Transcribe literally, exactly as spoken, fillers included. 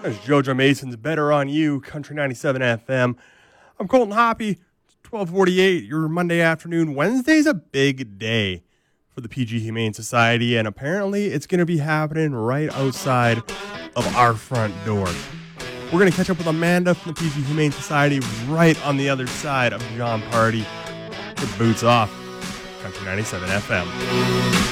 There's JoJo Mason's Better on You, Country ninety-seven F M. I'm Colton Hoppy. It's twelve forty-eight, your Monday afternoon. Wednesday's a big day for the P G Humane Society, and apparently it's going to be happening right outside of our front door. We're going to catch up with Amanda from the P G Humane Society right on the other side of John Party. Put boots off. Country ninety-seven F M.